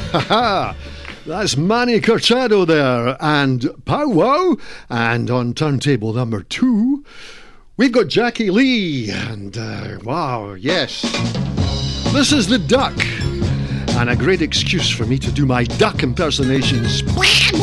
Ha! That's Manny Corchado there, and Pow Wow. And on turntable number 2, we've got Jackie Lee, and wow, yes. This is the Duck, and a great excuse for me to do my duck impersonations.